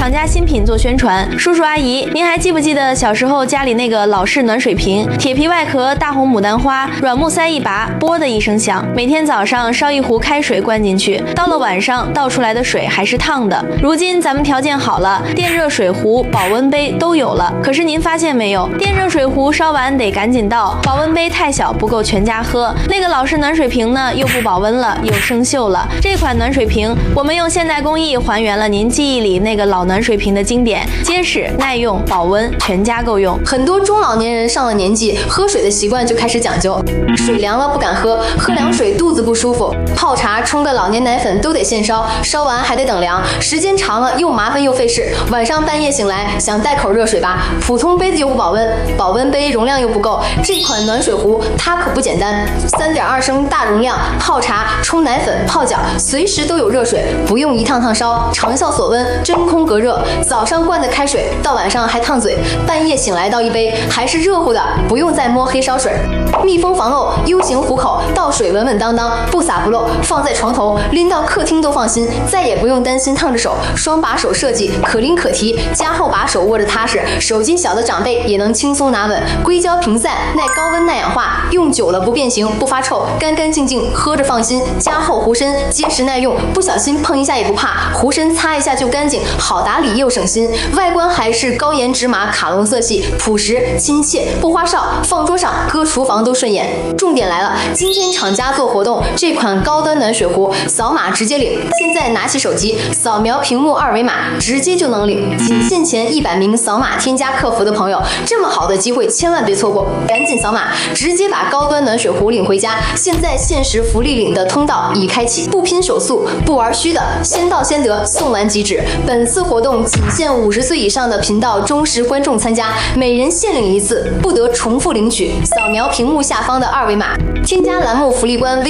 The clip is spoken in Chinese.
厂家新品做宣传。叔叔阿姨，您还记不记得小时候家里那个老式暖水瓶，铁皮外壳，大红牡丹花，软木塞一拔，啵的一声响。每天早上烧一壶开水灌进去，到了晚上倒出来的水还是烫的。如今咱们条件好了，电热水壶、保温杯都有了。可是您发现没有，电热水壶烧完得赶紧倒，保温杯太小不够全家喝。那个老式暖水瓶呢，又不保温了，又生锈了。这款暖水瓶，我们用现代工艺还原了您记忆里那个老暖水瓶的经典，结实耐用、保温，全家够用。 很多中老年人上了年纪，喝水的习惯就开始讲究，水凉了不敢喝，喝凉水肚子不舒服，泡茶、冲个老年奶粉都得现烧，烧完还得等凉，时间长了又麻烦又费事。晚上半夜醒来想带口热水吧，普通杯子又不保温，保温杯容量又不够。这款暖水壶它可不简单，3.2升大容量，泡茶、冲奶粉、泡脚，随时都有热水，不用一趟趟烧，长效锁温，真空隔热。早上灌的开水到晚上还烫嘴，半夜醒来倒一杯还是热乎的，不用再摸黑烧水。密封防漏 U 型壶口，倒水稳稳当当，不洒不漏，放在床头拎到客厅都放心，再也不用担心烫着手。双把手设计，可拎可提，加厚把手握着踏实，手劲小的长辈也能轻松拿稳。硅胶平散，耐高温耐氧化，用久了不变形不发臭，干干净净喝着放心。加厚壶身，结实耐用，不小心碰一下也不怕，壶身擦一下就干净，好打理又省心。外观还是高颜值码卡龙色系，朴实亲切，不花哨，放桌上搁厨房都顺眼。重点来了，今天厂家做活动，这款高端暖水壶扫码直接领。现在拿起手机扫描屏幕二维码，直接就能领。仅限前100名扫码添加客服的朋友，这么好的机会千万别错过，赶紧扫码，直接把高端暖水壶领回家。现在限时福利领的通道已开启，不拼手速不玩虚的，先到先得，送完即止。本次活动仅限50岁以上的频道忠实观众参加，每人限领1次，不得重复领取。扫描屏幕下方的二维码，添加栏目福利官微